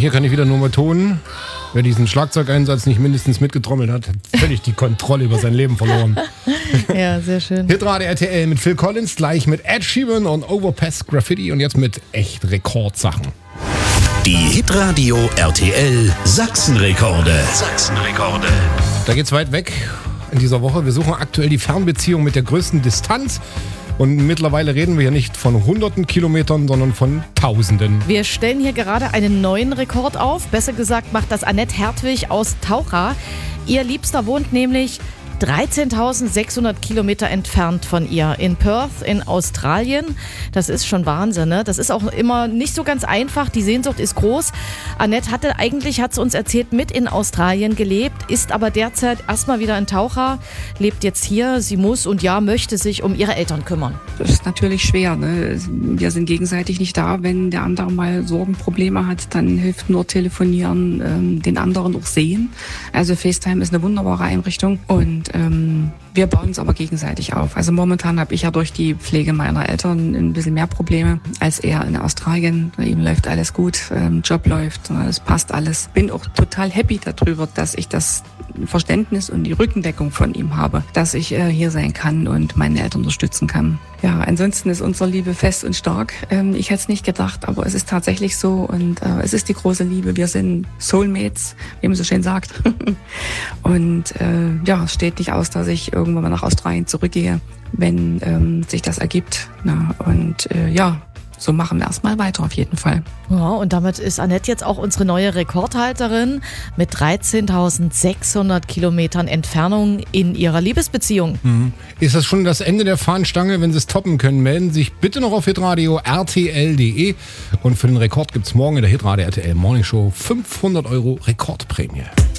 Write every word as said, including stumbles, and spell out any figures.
hier kann ich wieder nur betonen, wer diesen Schlagzeugeinsatz nicht mindestens mitgetrommelt hat, hat völlig die Kontrolle über sein Leben verloren. Ja, sehr schön. Hitradio R T L mit Phil Collins, gleich mit Ed Sheeran und Overpass Graffiti und jetzt mit echt Rekordsachen. Die Hitradio R T L Sachsenrekorde. Sachsenrekorde. Da geht's weit weg in dieser Woche. Wir suchen aktuell die Fernbeziehung mit der größten Distanz. Und mittlerweile reden wir hier nicht von hunderten Kilometern, sondern von Tausenden. Wir stellen hier gerade einen neuen Rekord auf. Besser gesagt macht das Annette Hertwig aus Taucha. Ihr Liebster wohnt nämlich dreizehntausendsechshundert Kilometer entfernt von ihr in Perth in Australien. Das ist schon Wahnsinn, ne? Das ist auch immer nicht so ganz einfach. Die Sehnsucht ist groß. Annette hatte eigentlich, hat sie uns erzählt, mit in Australien gelebt, ist aber derzeit erstmal wieder in Taucha, lebt jetzt hier. Sie muss und ja, möchte sich um ihre Eltern kümmern. Das ist natürlich schwer, ne? Wir sind gegenseitig nicht da. Wenn der andere mal Sorgen, Probleme hat, dann hilft nur telefonieren, ähm, den anderen auch sehen. Also FaceTime ist eine wunderbare Einrichtung und ähm, wir bauen uns aber gegenseitig auf. Also momentan habe ich ja durch die Pflege meiner Eltern ein bisschen mehr Probleme als er in Australien. Bei ihm läuft alles gut, ähm, Job läuft, es passt alles. Bin auch total happy darüber, dass ich das Verständnis und die Rückendeckung von ihm habe, dass ich äh, hier sein kann und meine Eltern unterstützen kann. Ja, ansonsten ist unsere Liebe fest und stark. Ähm, ich hätte es nicht gedacht, aber es ist tatsächlich so und äh, es ist die große Liebe. Wir sind Soulmates, wie man so schön sagt. Und äh, ja, es steht nicht aus, dass ich irgendwann mal nach Australien zurückgehe, wenn ähm, sich das ergibt. Na, und äh, ja, so machen wir erstmal weiter auf jeden Fall. Ja, und damit ist Annette jetzt auch unsere neue Rekordhalterin mit dreizehntausendsechshundert Kilometern Entfernung in ihrer Liebesbeziehung. Mhm. Ist das schon das Ende der Fahnenstange? Wenn Sie es toppen können, melden Sie sich bitte noch auf hitradio R T L punkt de und für den Rekord gibt es morgen in der Hitradio R T L Morning Show fünfhundert Euro Rekordprämie.